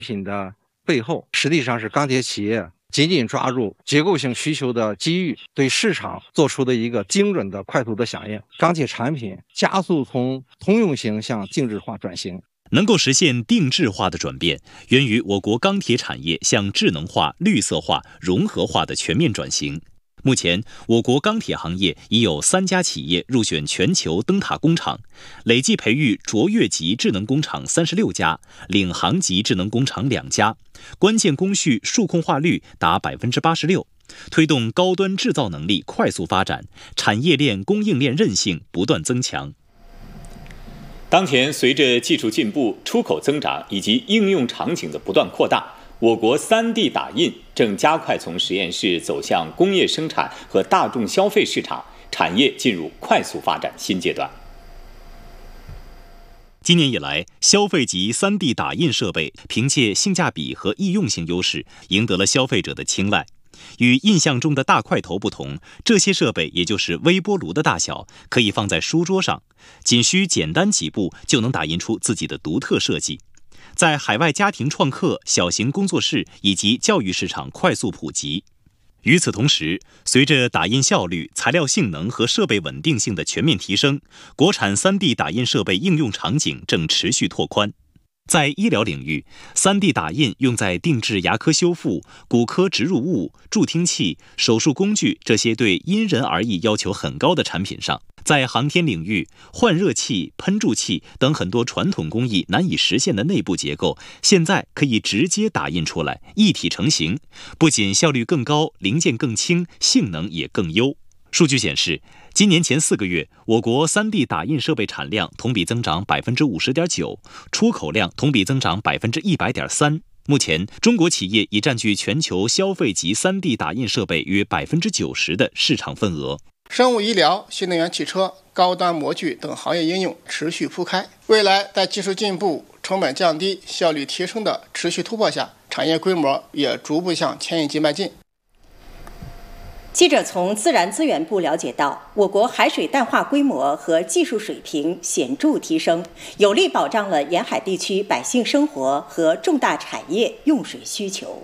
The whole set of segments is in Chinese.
品的背后，实际上是钢铁企业紧紧抓住结构性需求的机遇，对市场做出的一个精准的、快速的响应。钢铁产品加速从通用型向定制化转型。 能够实现定制化的转变，源于我国钢铁产业向智能化、绿色化、融合化的全面转型。目前，我国钢铁行业已有3家企业入选全球灯塔工厂，累计培育卓越级智能工厂36家，领航级智能工厂2家，关键工序数控化率达86%，推动高端制造能力快速发展，产业链供应链韧性不断增强。 当前，随着技术进步、出口增长以及应用场景的不断扩大，我国3D 打印正加快从实验室走向工业生产和大众消费市场，产业进入快速发展新阶段。 今年以来，消费级3D 打印设备凭借性价比和易用性优势，赢得了消费者的青睐。与印象中的大块头不同，这些设备也就是微波炉的大小，可以放在书桌上，仅需简单几步就能打印出自己的独特设计。在海外家庭创客、小型工作室以及教育市场快速普及。与此同时，随着打印效率、材料性能和设备稳定性的全面提升，国产3D 打印设备应用场景正持续拓宽。在医疗领域，3D 打印用在定制牙科修复、骨科植入物、助听器、手术工具这些对因人而异要求很高的产品上。在航天领域，换热器、喷注器等很多传统工艺难以实现的内部结构，现在可以直接打印出来，一体成型，不仅效率更高，零件更轻，性能也更优。数据显示，今年前4个月，我国3D 打印设备产量同比增长50.9%，出口量同比增长100.3%。目前，中国企业已占据全球消费级3D 打印设备约90%的市场份额。 生物医疗、新能源汽车、高端模具等行业应用持续铺开。未来在技术进步、成本降低、效率提升的持续突破下，产业规模也逐步向千亿级迈进。 记者从自然资源部了解到，我国海水淡化规模和技术水平显著提升，有力保障了沿海地区百姓生活和重大产业用水需求。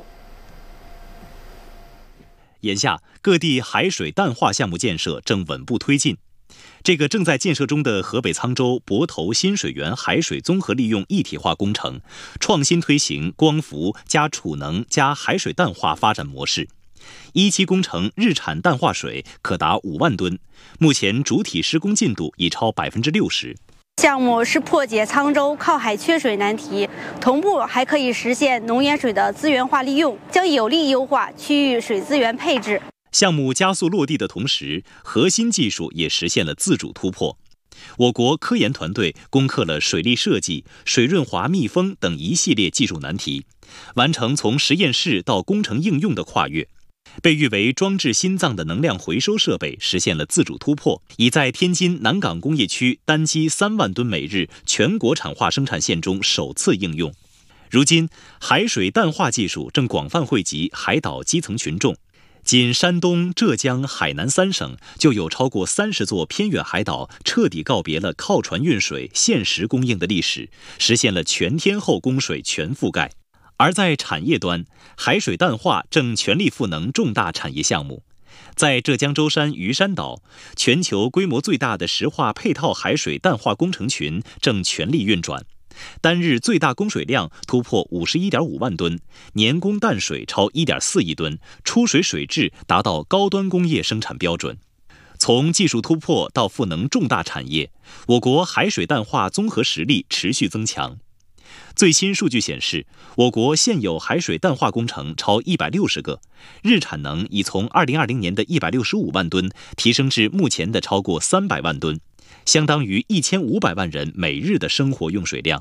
眼下，各地海水淡化项目建设正稳步推进。这个正在建设中的河北沧州泊头新水源海水综合利用一体化工程，创新推行光伏加储能加海水淡化发展模式。1期工程日产淡化水可达5万吨，目前主体施工进度已超60%。 项目是破解沧州靠海缺水难题，同步还可以实现农盐水的资源化利用，将有力优化区域水资源配置。 项目加速落地的同时，核心技术也实现了自主突破。我国科研团队攻克了水利设计、水润滑密封等一系列技术难题，完成从实验室到工程应用的跨越。被誉为装置心脏的能量回收设备实现了自主突破，已在天津南港工业区单机3万吨每日全国产化生产线中首次应用。如今，海水淡化技术正广泛惠及海岛基层群众。仅山东、浙江、海南3省就有超过30座偏远海岛彻底告别了靠船运水、限时供应的历史，实现了全天候供水全覆盖。而在产业端，海水淡化正全力赋能重大产业项目。在浙江舟山鱼山岛，全球规模最大的石化配套海水淡化工程群正全力运转，单日最大供水量突破51.5万吨，年供淡水超1.4亿吨，出水水质达到高端工业生产标准。从技术突破到赋能重大产业，我国海水淡化综合实力持续增强。最新数据显示，我国现有海水淡化工程超160个，日产能已从2020年的165万吨提升至目前的超过300万吨，相当于1500万人每日的生活用水量。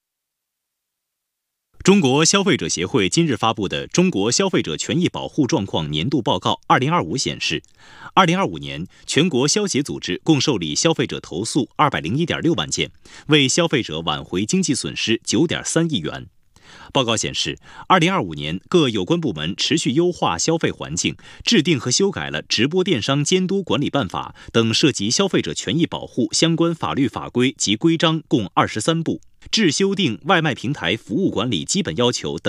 中国消费者协会今日发布的《中国消费者权益保护状况年度报告2025》显示，2025年全国消协组织共受理消费者投诉201.6万件，为消费者挽回经济损失9.3亿元。报告显示，2025年各有关部门持续优化消费环境，制定和修改了《直播电商监督管理办法》等涉及消费者权益保护相关法律法规及规章共23部。 制修订外卖平台服务管理基本要求等